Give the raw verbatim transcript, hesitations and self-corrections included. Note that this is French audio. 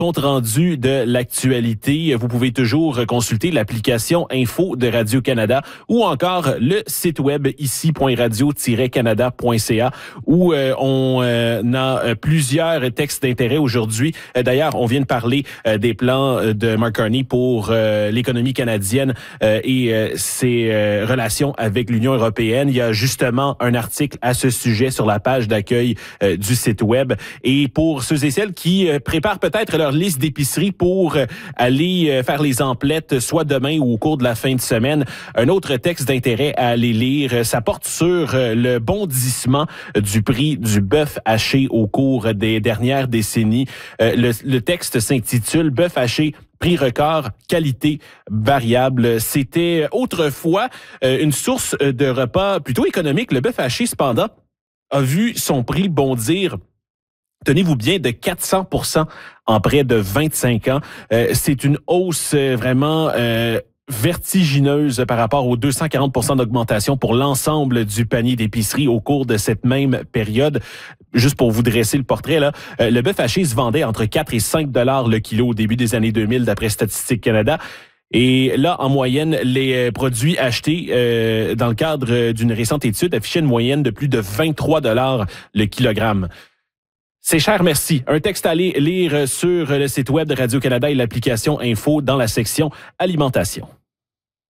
compte rendu de l'actualité. Vous pouvez toujours consulter l'application Info de Radio-Canada ou encore le site web ici point radio tiret canada point c a où euh, on euh, a plusieurs textes d'intérêt aujourd'hui. Euh, d'ailleurs, on vient de parler euh, des plans de Mark Carney pour euh, l'économie canadienne euh, et euh, ses euh, relations avec l'Union européenne. Il y a justement un article à ce sujet sur la page d'accueil euh, du site web. Et pour ceux et celles qui euh, préparent peut-être leur liste d'épicerie pour euh, aller euh, faire les emplettes, soit demain ou au cours de la fin de semaine, un autre texte d'intérêt à aller lire, ça porte sur euh, le bondissement du prix du bœuf haché au cours des dernières décennies. Euh, le, le texte s'intitule « Bœuf haché, prix record, qualité variable ». C'était autrefois euh, une source de repas plutôt économique. Le bœuf haché, cependant, a vu son prix bondir, tenez-vous bien, de quatre cents pour cent en près de vingt-cinq ans. Euh, c'est une hausse euh, vraiment euh, vertigineuse par rapport aux deux cent quarante pour cent d'augmentation pour l'ensemble du panier d'épicerie au cours de cette même période. Juste pour vous dresser le portrait, là, euh, le bœuf haché se vendait entre quatre et cinq dollars le kilo au début des années deux mille d'après Statistique Canada. Et là, en moyenne, les produits achetés euh, dans le cadre d'une récente étude affichaient une moyenne de plus de vingt-trois dollars le kilogramme. C'est cher, merci. Un texte à aller lire sur le site web de Radio-Canada et l'application Info dans la section Alimentation.